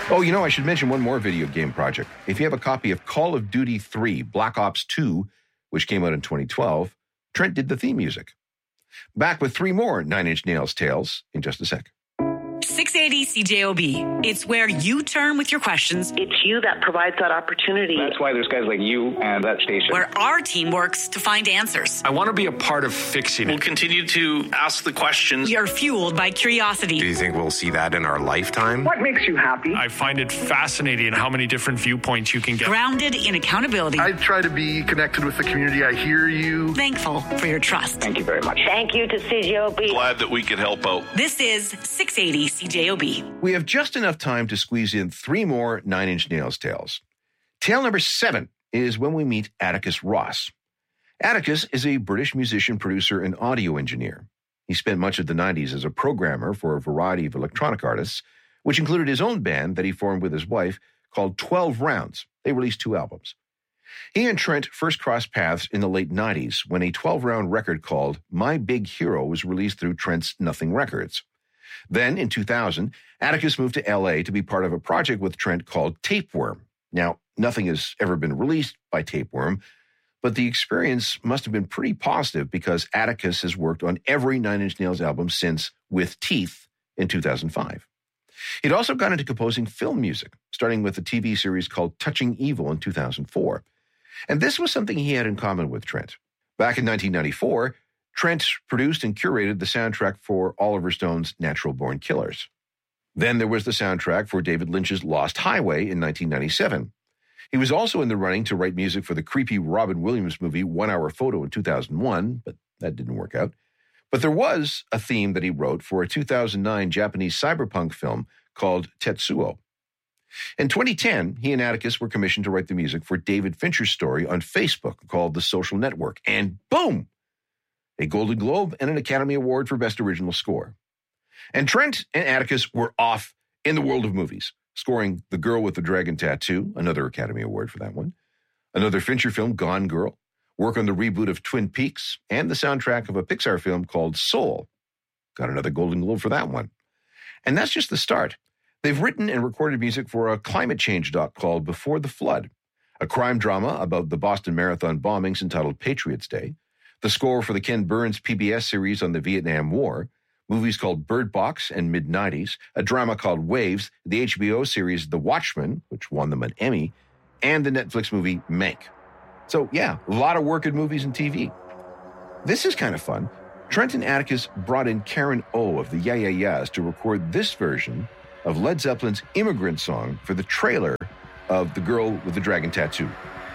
Oh, I should mention one more video game project. If you have a copy of Call of Duty 3, Black Ops 2, which came out in 2012, Trent did the theme music. Back with 3 more Nine Inch Nails tales in just a sec. 680 CJOB. It's where you turn with your questions. It's you that provides that opportunity. That's why there's guys like you and that station. Where our team works to find answers. I want to be a part of fixing it. We'll continue to ask the questions. You're fueled by curiosity. Do you think we'll see that in our lifetime? What makes you happy? I find it fascinating how many different viewpoints you can get. Grounded in accountability. I try to be connected with the community. I hear you. Thankful for your trust. Thank you very much. Thank you to CJOB. Glad that we could help out. This is 680 CJOB. We have just enough time to squeeze in 3 more Nine Inch Nails tales. Tale number 7 is when we meet Atticus Ross. Atticus is a British musician, producer, and audio engineer. He spent much of the 90s as a programmer for a variety of electronic artists, which included his own band that he formed with his wife called 12 Rounds. They released 2 albums. He and Trent first crossed paths in the late 90s when a 12-round record called My Big Hero was released through Trent's Nothing Records. Then, in 2000, Atticus moved to L.A. to be part of a project with Trent called Tapeworm. Now, nothing has ever been released by Tapeworm, but the experience must have been pretty positive because Atticus has worked on every Nine Inch Nails album since With Teeth in 2005. He'd also got into composing film music, starting with a TV series called Touching Evil in 2004. And this was something he had in common with Trent. Back in 1994, Trent produced and curated the soundtrack for Oliver Stone's Natural Born Killers. Then there was the soundtrack for David Lynch's Lost Highway in 1997. He was also in the running to write music for the creepy Robin Williams movie 1 Hour Photo in 2001, but that didn't work out. But there was a theme that he wrote for a 2009 Japanese cyberpunk film called Tetsuo. In 2010, he and Atticus were commissioned to write the music for David Fincher's story on Facebook called The Social Network, and boom! A Golden Globe and an Academy Award for Best Original Score. And Trent and Atticus were off in the world of movies, scoring The Girl with the Dragon Tattoo, another Academy Award for that one, another Fincher film, Gone Girl, work on the reboot of Twin Peaks, and the soundtrack of a Pixar film called Soul. Got another Golden Globe for that one. And that's just the start. They've written and recorded music for a climate change doc called Before the Flood, a crime drama about the Boston Marathon bombings entitled Patriots Day, the score for the Ken Burns PBS series on the Vietnam War, movies called Bird Box and Mid-90s, a drama called Waves, the HBO series The Watchmen, which won them an Emmy, and the Netflix movie Mank. So yeah, a lot of work in movies and TV. This is kind of fun. Trent and Atticus brought in Karen O of the Yeah Yeah Yeahs to record this version of Led Zeppelin's Immigrant Song for the trailer of The Girl with the Dragon Tattoo.